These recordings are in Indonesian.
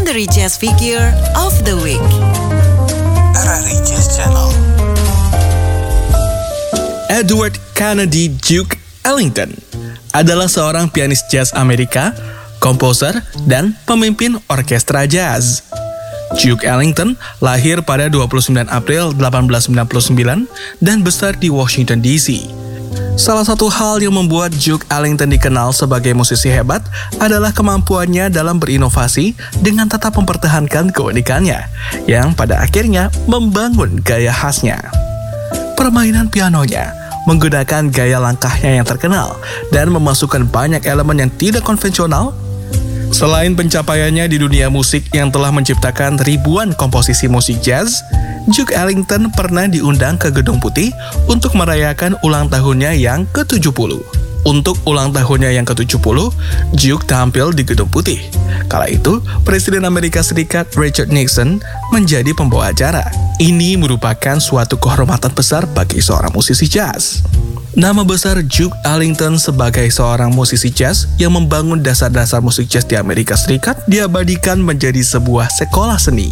Legendary Jazz Figure of the Week. RRI Jazz Channel. Edward Kennedy Duke Ellington adalah seorang pianis jazz Amerika, komposer, dan pemimpin orkestra jazz. Duke Ellington lahir pada 29 April 1899 dan besar di Washington, D.C. Salah satu hal yang membuat Duke Ellington dikenal sebagai musisi hebat adalah kemampuannya dalam berinovasi dengan tetap mempertahankan keunikannya, yang pada akhirnya membangun gaya khasnya. Permainan pianonya menggunakan gaya langkahnya yang terkenal dan memasukkan banyak elemen yang tidak konvensional. Selain pencapaiannya di dunia musik yang telah menciptakan ribuan komposisi musik jazz, Duke Ellington pernah diundang ke Gedung Putih untuk merayakan ulang tahunnya yang ke-70. Untuk ulang tahunnya yang ke-70, Duke tampil di Gedung Putih. Kala itu, Presiden Amerika Serikat Richard Nixon menjadi pembawa acara. Ini merupakan suatu kehormatan besar bagi seorang musisi jazz. Nama besar Duke Ellington sebagai seorang musisi jazz yang membangun dasar-dasar musik jazz di Amerika Serikat diabadikan menjadi sebuah sekolah seni.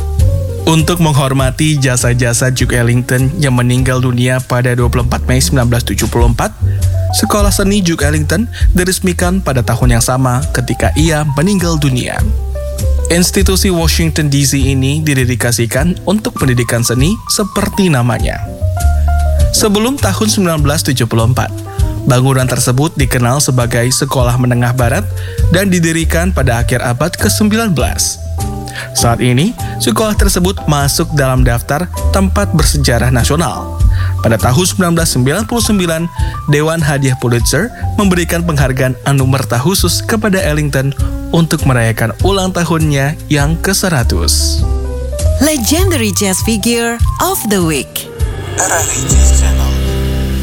Untuk menghormati jasa-jasa Duke Ellington yang meninggal dunia pada 24 Mei 1974, sekolah seni Duke Ellington diresmikan pada tahun yang sama ketika ia meninggal dunia. Institusi Washington DC ini didedikasikan untuk pendidikan seni seperti namanya. Sebelum tahun 1974, bangunan tersebut dikenal sebagai Sekolah Menengah Barat dan didirikan pada akhir abad ke-19. Saat ini, sekolah tersebut masuk dalam daftar tempat bersejarah nasional. Pada tahun 1999, Dewan Hadiah Pulitzer memberikan penghargaan anumerta khusus kepada Ellington untuk merayakan ulang tahunnya yang ke-100. Legendary Jazz Figure of the Week. RRI Jazz Channel.